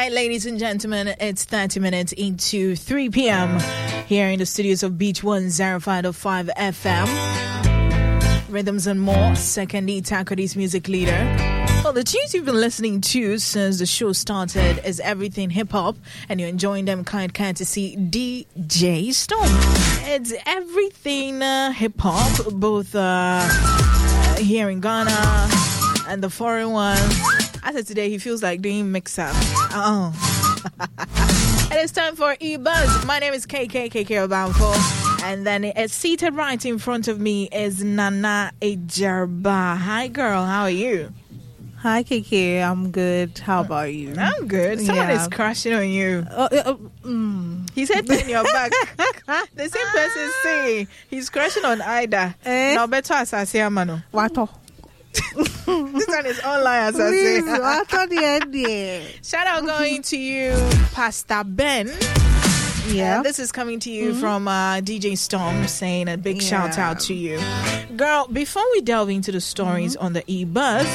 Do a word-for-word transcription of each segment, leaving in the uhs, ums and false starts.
right, ladies and gentlemen, it's thirty minutes into three p.m. here in the studios of Beach one oh five point five F M. Rhythms and More, second E Takody's music leader. Well, the tunes you've been listening to since the show started is everything hip-hop, and you're enjoying them kind courtesy D J Storm. It's everything uh, hip-hop, both uh, here in Ghana and the foreign ones. As of today, he feels like doing mix-up. Oh. And it's time for E-Buzz. My name is K K, K K Obanfo. And then it's seated right in front of me is Nana Ejarba. Hi, girl. How are you? Hi, K K. I'm good. How about you? I'm good. Someone yeah. is crashing on you. Uh, uh, mm. He said in your back. The same person saying he's crashing on Ida. Eh? Now better as I say, Amano. What? This one is online, as Please, I say. the idea. Shout out going to you, Pastor Ben. Yeah. And this is coming to you mm-hmm. from uh, D J Storm, saying a big yeah. shout out to you. Girl, before we delve into the stories mm-hmm. on the E-Buzz,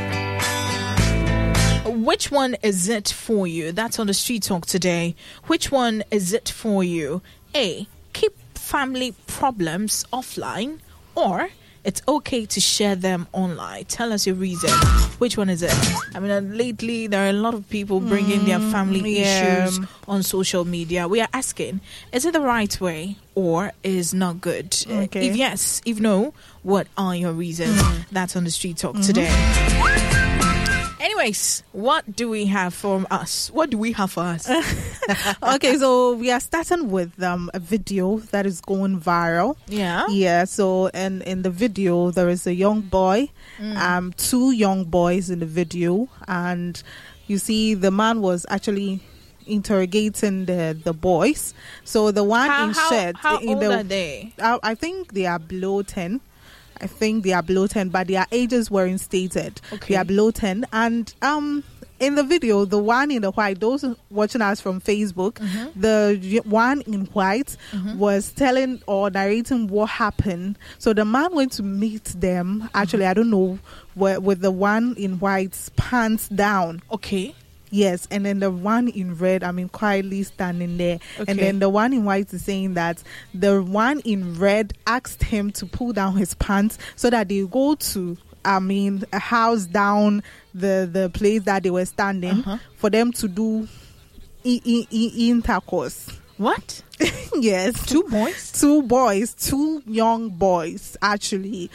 which one is it for you? That's on the Street Talk today. Which one is it for you? A, keep family problems offline, or it's okay to share them online. Tell us your reason. Which one is it? I mean, uh, lately there are a lot of people bringing mm, their family yeah. issues on social media. We are asking, is it the right way or is not good? Okay. If yes, if no, what are your reasons? Mm. That's on the Street Talk mm-hmm. today. Anyways, what do we have for us? What do we have for us? Okay, so we are starting with um, a video that is going viral. Yeah. Yeah, so and in the video, there is a young boy, mm. um, two young boys in the video. And you see the man was actually interrogating the, the boys. So the one how, in how, shirt. How in old the, are they? I, I think they are below ten. I think they are below ten, but their ages weren't stated. Okay. They are below ten. And um, in the video, the one in the white, those watching us from Facebook, mm-hmm. the one in white mm-hmm. was telling or narrating what happened. So the man went to meet them. Actually, mm-hmm. I don't know, where, with the one in white's pants down. Okay. Yes, and then the one in red, I mean, quietly standing there. Okay. And then the one in white is saying that the one in red asked him to pull down his pants so that they go to, I mean, a house down the, the place that they were standing uh-huh. for them to do I- I- I- intercourse. What? Yes. Two boys? Two boys, two young boys, actually.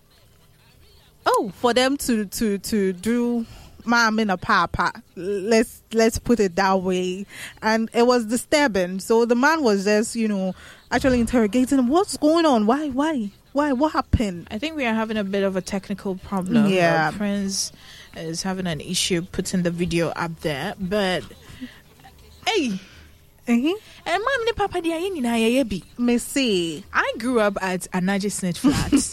Oh, for them to, to, to do... Mom and a papa, let's let's put it that way. And it was disturbing. So the man was just, you know, actually interrogating him. What's going on? Why? Why? Why? What happened? I think we are having a bit of a technical problem. Yeah. Our Prince is having an issue putting the video up there. But, hey. Mm-hmm. And mom and papa, they are in Ayabi. Me see. I grew up at Anaji Snitch Flats.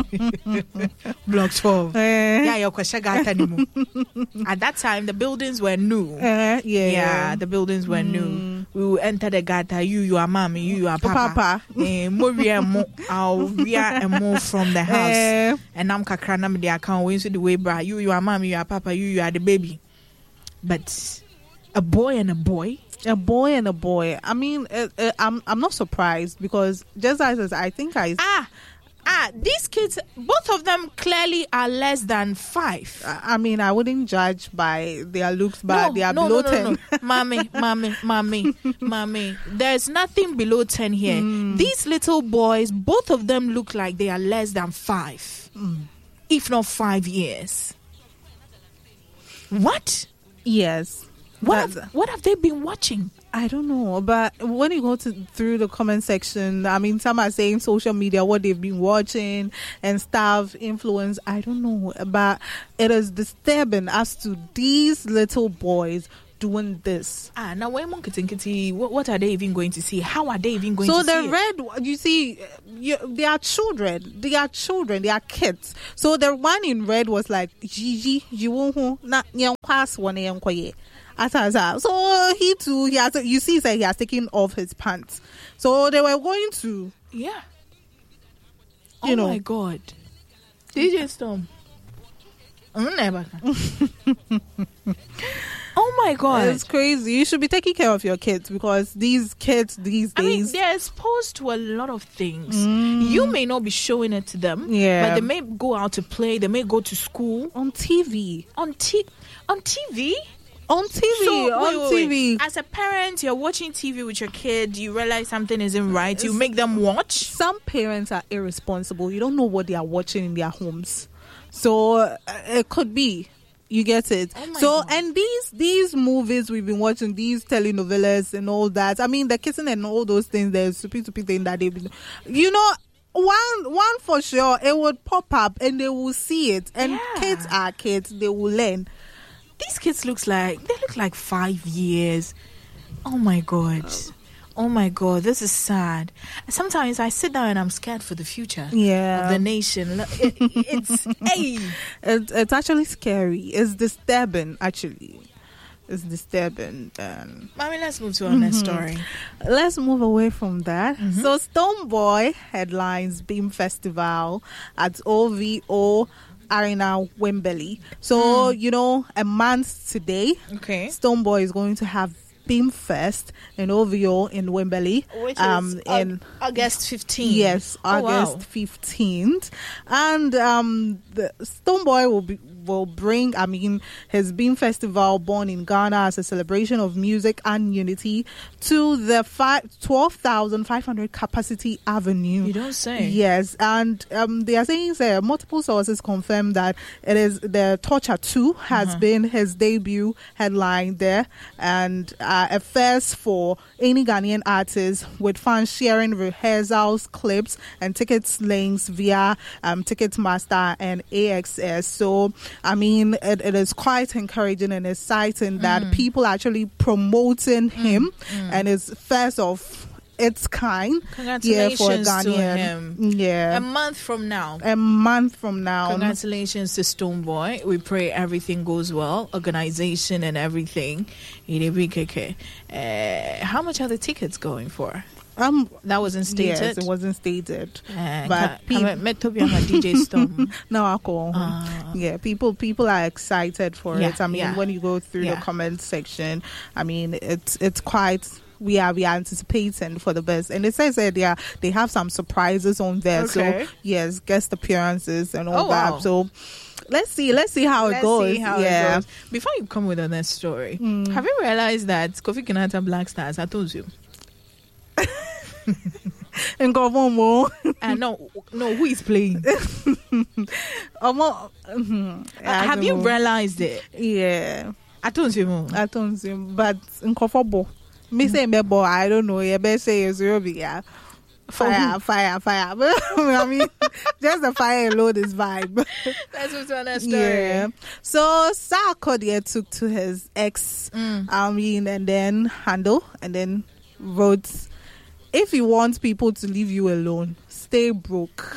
Block twelve. Uh, yeah, your question got anymore. At that time, the buildings were new. Uh, yeah. Yeah, the buildings were mm. new. We will enter the gata. You, you are mommy. You, you are papa. Papa. Eh, we are more. We are more from the house. Uh, and I'm kakrana me the account. We into the way, bra. You, you are mommy. You are papa. You, you are the baby. But a boy and a boy. A boy and a boy. I mean, uh, uh, I'm I'm not surprised because just as I think I ah ah these kids, both of them clearly are less than five. I mean, I wouldn't judge by their looks, but no, they are no, below no, no, ten. No, no. Mommy, mommy, mommy, mommy. There's nothing below ten here. Mm. These little boys, both of them look like they are less than five, mm. if not five years. What? Yes. What have, what have they been watching? I don't know, but when you go to through the comment section, I mean, some are saying social media, what they've been watching and stuff, influence. I don't know, but it is disturbing as to these little boys doing this. Ah, now when what, what are they even going to see? How are they even going so to see? So the red, you see, you, they are children. They are children. They are kids. So the one in red was like, Gigi, you won't not young pass one young quiet. So he too, he has, you see, he has taken off his pants. So they were going to, yeah. You oh know. my God, D J Storm. Oh my God. It's crazy. You should be taking care of your kids because these kids these I mean, days. they're exposed to a lot of things. Mm. You may not be showing it to them, Yeah. but they may go out to play, they may go to school. On T V. On, t- on T V? On T V. So, on wait, wait, T V. wait. As a parent, you're watching T V with your kid, you realize something isn't right, you make them watch. Some parents are irresponsible. You don't know what they are watching in their homes. So uh, it could be. You get it. Oh my so God. and these these movies we've been watching, these telenovelas and all that. I mean, the kissing and all those things. There's stupid stupid thing that they've been. You know, one one for sure. It would pop up and they will see it. And Yeah. kids are kids. They will learn. These kids looks like they look like five years. Oh my God. Oh my God, this is sad. Sometimes I sit down and I'm scared for the future Yeah. of the nation. Look, It, it's hey. It, it's actually scary. It's disturbing. Actually, it's disturbing. Um, Mommy, let's move to our next story. Let's move away from that. Mm-hmm. So, Stonebwoy headlines Beam Festival at O V O Arena, Wembley. So, you know, a month today, Okay. Stonebwoy is going to have Beam Fest in O V O in Wembley. Which um, is in Au- August fifteenth. Yes, Oh, wow. August fifteenth. And um, the Stonebwoy will be will bring, I mean, his Beam Festival, born in Ghana as a celebration of music and unity, to the five, twelve thousand five hundred capacity avenue. You don't say. Yes, and um, they are saying uh, multiple sources confirm that it is the Torture two has Uh-huh. been his debut headline there, and uh, a first for any Ghanaian artist, with fans sharing rehearsals, clips, and ticket links via um, Ticketmaster and A X S. So, I mean, it, it is quite encouraging and exciting that people are actually promoting him, and it's first of its kind. Congratulations yeah, for a to Ghanaian. him. Yeah, A month from now. a month from now. Congratulations to Stonebwoy. We pray everything goes well, organization and everything. Uh, how much are the tickets going for? Um, That wasn't stated. yes, it wasn't stated. Uh, but ka- peop- ka- met to be on a D J Storm. No alcohol. Ah. Yeah, people people are excited for Yeah, it. I mean, yeah. when you go through Yeah. the comment section, I mean, it's it's quite. We are we are anticipating for the best, and it says that they are they have some surprises on there. Okay. So yes, guest appearances and all Oh, that. wow. So let's see, let's see how Let's it goes. see how yeah. it goes. Before you come with the next story, have you realized that Kofi Kinata Black Stars, I told you, And go one more. uh, no, no, who is playing? Omo, mhm. Uh, I have don't you know. realized it? Yeah. I told you. I don't see, but uncomfortable. Me say me boy, I don't know. You better say it's real big. Yeah. Fire, fire, fire. I mean, just the fire alone is vibe. Let's move to another story. Yeah. So Sarkodie took to his ex, Mm. I mean, and then handle, and then wrote, "If you want people to leave you alone, stay broke."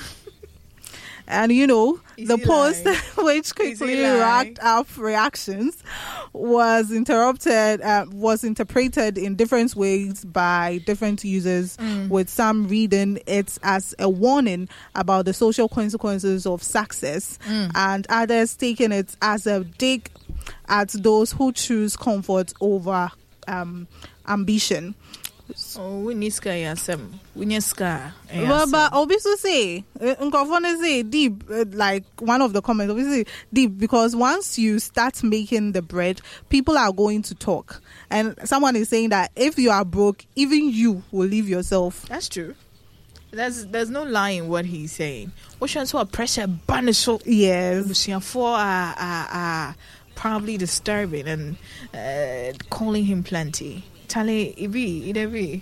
And you know, Is the he post, lying? which Is quickly he lying? racked up reactions, was interrupted, uh, was interpreted in different ways by different users, Mm. with some reading it as a warning about the social consequences of success, Mm. and others taking it as a dig at those who choose comfort over um, ambition. Oh, we need sky yasem. We need sky. Well, but obviously say, Nkofone say deep, uh, like one of the comments, obviously deep, because once you start making the bread, people are going to talk. And someone is saying that if you are broke, even you will leave yourself. That's true. There's there's no lie in what he's saying. What you want pressure banish so Yes. for are are probably disturbing and uh, calling him plenty. Charlie, it be it be.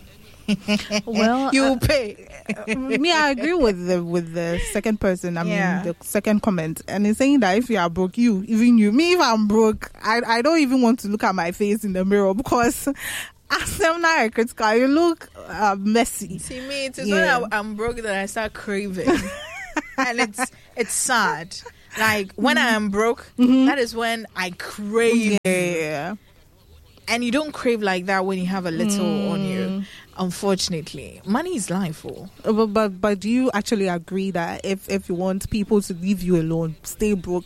Well, you uh, pay. Me, I agree with the with the second person. I Yeah. mean, the second comment, and it's saying that if you are broke, you even you, me, if I'm broke, I I don't even want to look at my face in the mirror because as I'm not critical, you look uh, messy. See me, it is Yeah. when I, I'm broke that I start craving, and it's it's sad. Like when I am broke, that is when I crave. Yeah. And you don't crave like that when you have a little on you. Unfortunately, money is life. Oh. But, but but do you actually agree that if if you want people to leave you alone, stay broke?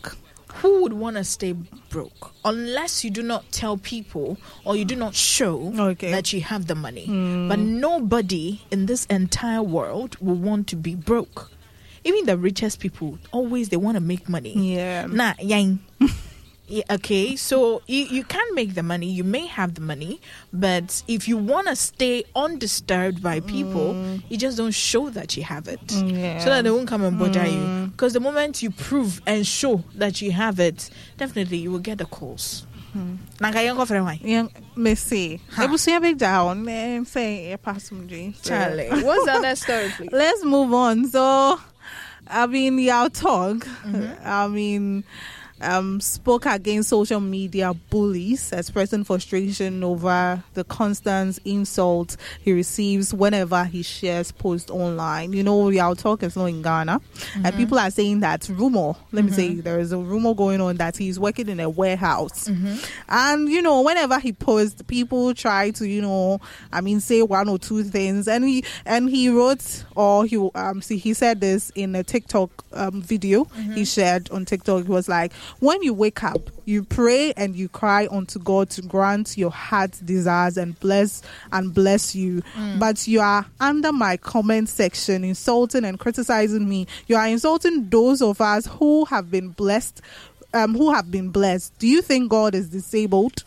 who would want to stay broke unless you do not tell people or you do not show okay. that you have the money? Mm. But nobody in this entire world will want to be broke. Even the richest people, always they want to make money. Yeah. Nah, yang. Yeah, okay, so you, you can make the money, you may have the money, but if you want to stay undisturbed by people, mm. you just don't show that you have it. Yeah. So that they won't come and bother mm. you. Because the moment you prove and show that you have it, definitely you will get the calls. Nanga yango for why? Young Missy. I will see a big down and say a passage. Charlie, what's the other story, please? Let's move on. So, I mean, y'all talk. Mm-hmm. I mean, um, spoke against social media bullies, expressing frustration over the constant insults he receives whenever he shares posts online. You know, y'all talk is not in Ghana, mm-hmm. and people are saying that rumor. Let mm-hmm. me say, there is a rumor going on that he's working in a warehouse, mm-hmm. and you know, whenever he posts, people try to, you know, I mean, say one or two things, and he and he wrote or he um see he said this in a TikTok um video mm-hmm. he shared on TikTok. It was like, when you wake up, you pray and you cry unto God to grant your heart's desires and bless and bless you. Mm. But you are under my comment section insulting and criticizing me. You are insulting those of us who have been blessed, um, who have been blessed. Do you think God is disabled?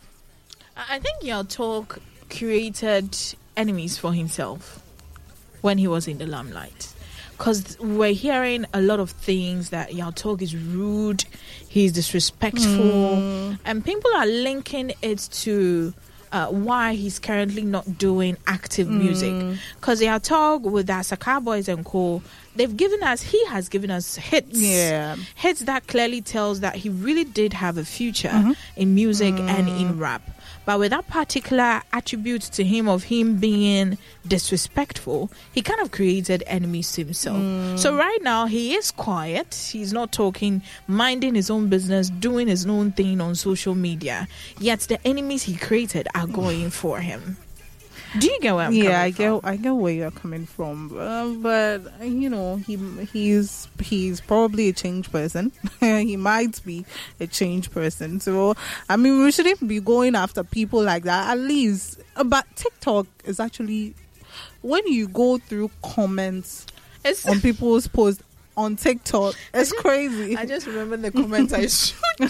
I think your talk created enemies for himself when he was in the limelight. Because we're hearing a lot of things that Yao Talk is rude, he's disrespectful, mm. and people are linking it to uh, why he's currently not doing active mm. music. Because Yao Talk with the Asaka Boys and Co., they've given us, he has given us hits. Yeah. Hits that clearly tells that he really did have a future mm-hmm. in music mm. and in rap. But with that particular attribute to him of him being disrespectful, he kind of created enemies to himself. Mm. So right now, he is quiet. He's not talking, minding his own business, doing his own thing on social media. Yet the enemies he created are going for him. Do you get where I'm yeah, coming I from? get I get where you're coming from, uh, but you know he he's he's probably a changed person. He might be a changed person. So I mean, we shouldn't be going after people like that. At least, but TikTok is actually when you go through comments it's, on people's posts on TikTok, it's just, crazy. I just remember the comments I showed.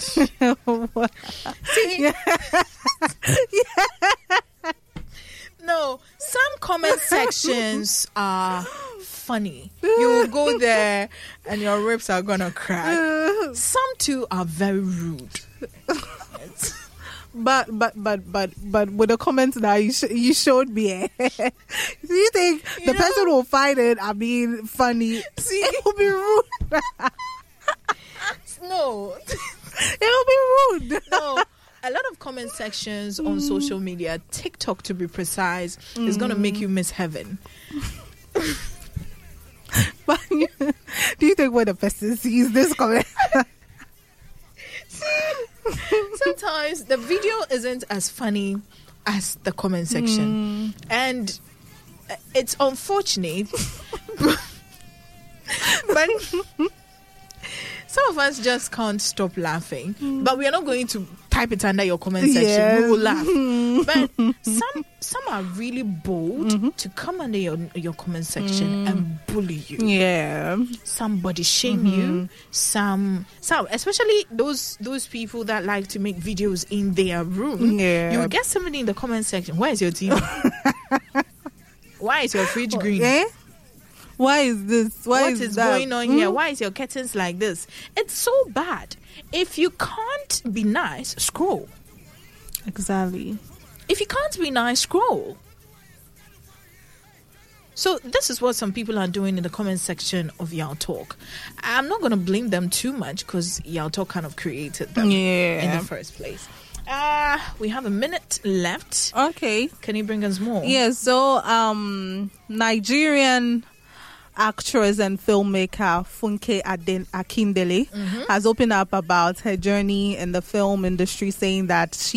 See, yeah. yeah. No, some comment sections are funny. You will go there and your ribs are gonna crack. Some too are very rude. But but but but but with the comments that you, sh- you showed me, do you think you the know, person will find it? I mean, funny. See, it will be rude. No, it will be rude. No. A lot of comment sections on mm. social media, TikTok to be precise, mm. is going to make you miss heaven. But do you think when a person sees this comment? See, sometimes the video isn't as funny as the comment section. Mm. And it's unfortunate. But some of us just can't stop laughing. Mm. But we are not going to type it under your comment section. Yes. We will laugh. Mm. But some some are really bold mm-hmm. to come under your your comment section mm. and bully you. Yeah. Some body shame mm-hmm. you. Some some especially those those people that like to make videos in their room. Yeah. You will get somebody in the comment section. Where is your T V? Why is your fridge green? Yeah. Why is this? Why what is, is that? going on hmm? here? Why is your curtains like this? It's so bad. If you can't be nice, scroll. Exactly. If you can't be nice, scroll. So this is what some people are doing in the comment section of Yao Talk. I'm not going to blame them too much because Yao Talk kind of created them yeah. in the first place. Uh, we have a minute left. Okay. Can you bring us more? Yeah, so um, Nigerian actress and filmmaker Funke Aden Akindele mm-hmm. has opened up about her journey in the film industry, saying that she